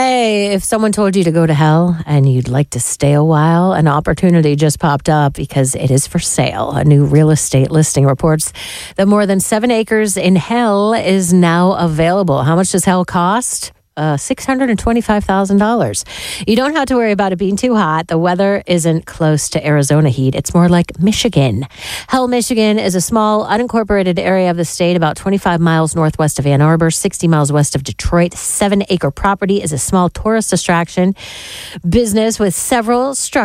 Hey, if someone told you to go to hell and you'd like to stay a while, an opportunity just popped up because it is for sale. A new real estate listing reports that more than 7 acres in hell is now available. How much does hell cost? $625,000. You don't have to worry about it being too hot. The weather isn't close to Arizona heat. It's more like Michigan. Hell, Michigan is a small, unincorporated area of the state about 25 miles northwest of Ann Arbor, 60 miles west of Detroit. 7-acre property is a small tourist attraction business with several structures